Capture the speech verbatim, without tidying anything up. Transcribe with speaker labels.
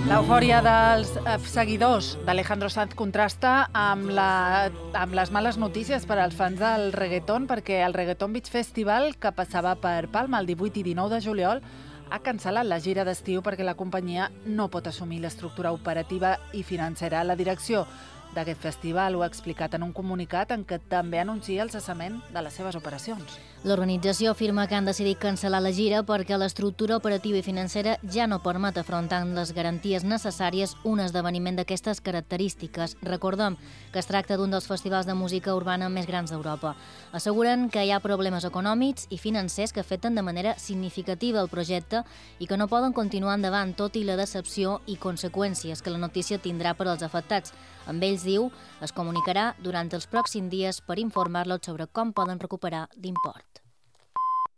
Speaker 1: L'eufòria dels seguidors d'Alejandro Sanz contrasta amb, la, amb les males notícies per als fans del reggaeton, perquè el Reggaeton Beach Festival, que passava per Palma el divuit i dinou de juliol, ha cancel·lat la gira d'estiu perquè la companyia no pot assumir l'estructura operativa i financera. La direcció d'aquest festival ho ha explicat en un comunicat en què també anuncia el cessament de les seves operacions.
Speaker 2: L'organització afirma que han decidit cancel·lar la gira perquè l'estructura operativa i financera ja no permet afrontar amb les garanties necessàries un esdeveniment d'aquestes característiques. Recordem que es tracta d'un dels festivals de música urbana més grans d'Europa. Asseguren que hi ha problemes econòmics i financers que afecten de manera significativa el projecte i que no poden continuar endavant, tot i la decepció i conseqüències que la notícia tindrà per als afectats. Amb ells, diu, es comunicarà durant els pròxims dies per informar-los sobre com poden recuperar l'import.